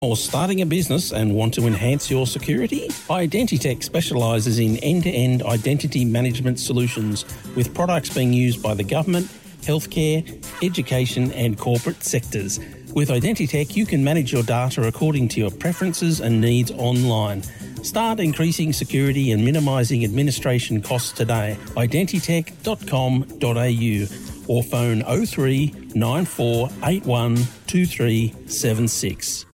Or starting a business and want to enhance your security? Identitech specialises in end-to-end identity management solutions with products being used by the government, healthcare, education and corporate sectors. With Identitech, you can manage your data according to your preferences and needs online. Start increasing security and minimising administration costs today. Identitech.com.au or phone 03 9481 2376.